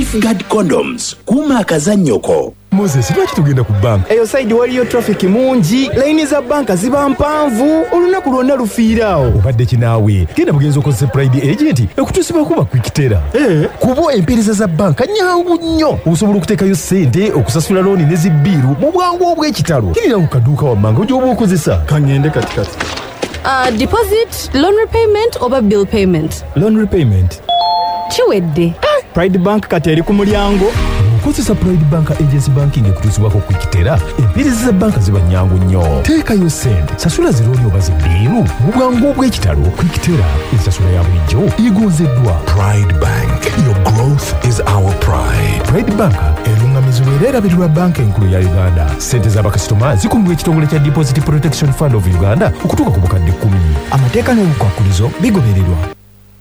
Lifeguard condoms kuuma akazannyoko. Moses, lwaki tugenda ku banka? Eyo side waliyo traffic mungi, layini za banka ziba mpanvu, olunaku lwonna lufiiraawo. Obadde kinaawe, genda bugenza okozesa Pride Agent ekutuusiba kuba Quickterra. Kuba empeereza za banka nyangu nnyo. Osobola okuteekayo ssente, okusasula looni ne zibbiiru mu bwangu obw'ekitalo. Kirira ku kaduuka wammanga gy'oba okozesa. Kangende katikati. Deposit, loan repayment oba bill payment? Loan repayment. Chiwedde. Pride Bank kati eri ku mulyango. Okozesa Pride Bank Agency Banking ekutuusibwako Quickterra, empeereza za banka ziba nnyangu nnyo. Teekayo ssente, sasula zilooni oba zibbiiru mu bwangu obw'ekitalo. Quickterra, ensasula ya bulijjo egonzeddwa. Pride Bank, your growth is our pride. Pride Bank erungamizibwa era erabirirwa banka enkulu ya Uganda. Ssente z'abakasitoma zikuumibwa ekitongole kya Deposit Protection Fund of Uganda okutuuka ku bukadde 10. Amateeka n'obukwakkulizo bigobererwa.